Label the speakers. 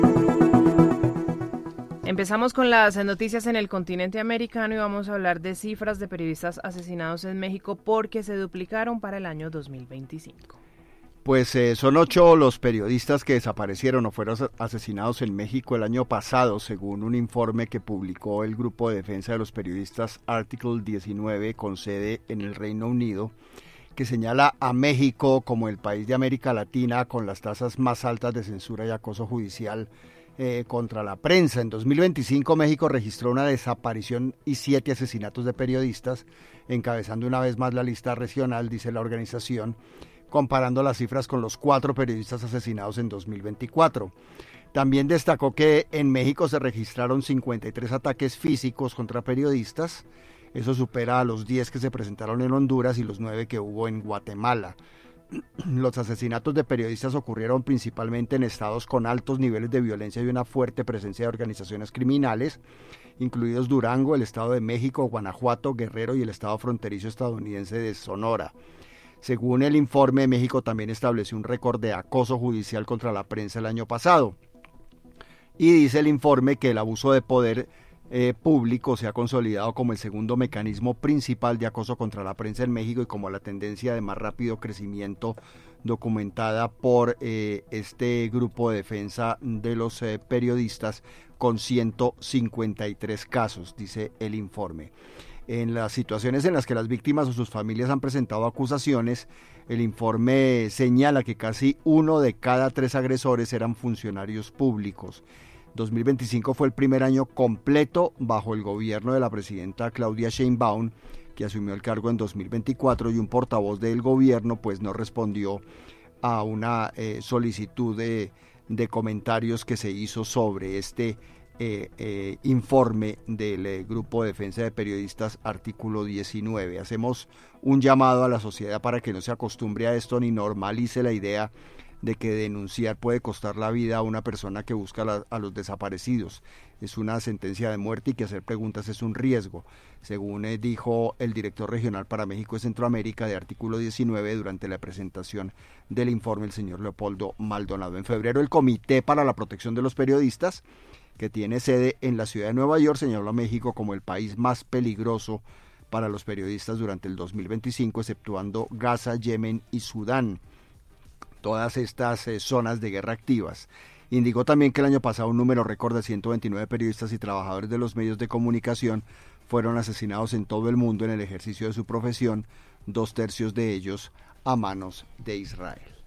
Speaker 1: Empezamos con las noticias en el continente americano y vamos a hablar de cifras de periodistas asesinados en México porque se duplicaron para el año 2025.
Speaker 2: Pues son 8 los periodistas que desaparecieron o fueron asesinados en México el año pasado, según un informe que publicó el Grupo de Defensa de los Periodistas Artículo 19 con sede en el Reino Unido, que señala a México como el país de América Latina con las tasas más altas de censura y acoso judicial contra la prensa. En 2025 México registró una desaparición y 7 asesinatos de periodistas, encabezando una vez más la lista regional, dice la organización, comparando las cifras con los 4 periodistas asesinados en 2024. También destacó que en México se registraron 53 ataques físicos contra periodistas. Eso supera a los 10 que se presentaron en Honduras y los 9 que hubo en Guatemala. Los asesinatos de periodistas ocurrieron principalmente en estados con altos niveles de violencia y una fuerte presencia de organizaciones criminales, incluidos Durango, el Estado de México, Guanajuato, Guerrero y el estado fronterizo estadounidense de Sonora. Según el informe, México también estableció un récord de acoso judicial contra la prensa el año pasado. Y dice el informe que el abuso de poder público se ha consolidado como el segundo mecanismo principal de acoso contra la prensa en México y como la tendencia de más rápido crecimiento documentada por este grupo de defensa de los periodistas con 153 casos, dice el informe. En las situaciones en las que las víctimas o sus familias han presentado acusaciones, el informe señala que casi 1 de cada 3 agresores eran funcionarios públicos. 2025 fue el primer año completo bajo el gobierno de la presidenta Claudia Sheinbaum, que asumió el cargo en 2024, y un portavoz del gobierno pues no respondió a una solicitud de comentarios que se hizo sobre este informe del Grupo de Defensa de Periodistas Artículo 19. Hacemos un llamado a la sociedad para que no se acostumbre a esto ni normalice la idea de que denunciar puede costar la vida a una persona que busca a los desaparecidos. Es una sentencia de muerte y que hacer preguntas es un riesgo, según dijo el director regional para México y Centroamérica de Artículo 19 durante la presentación del informe, el señor Leopoldo Maldonado. En febrero, el Comité para la Protección de los Periodistas, que tiene sede en la ciudad de Nueva York, señaló a México como el país más peligroso para los periodistas durante el 2025, exceptuando Gaza, Yemen y Sudán, todas estas zonas de guerra activas. Indicó también que el año pasado un número récord de 129 periodistas y trabajadores de los medios de comunicación fueron asesinados en todo el mundo en el ejercicio de su profesión, 2/3 de ellos a manos de Israel.